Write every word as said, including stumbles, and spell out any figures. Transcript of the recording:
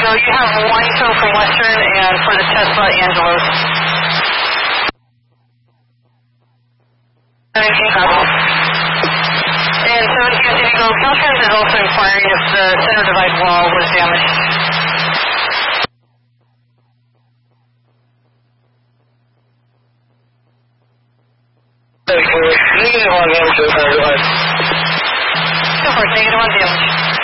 you have one tow from Western and for the Tesla Angelos. seventeen Bravo. And seventeen San Diego, Caltrans is also inquiring if the center divide wall was damaged. Negative one damage to the center divide. Go for it, negative one damage.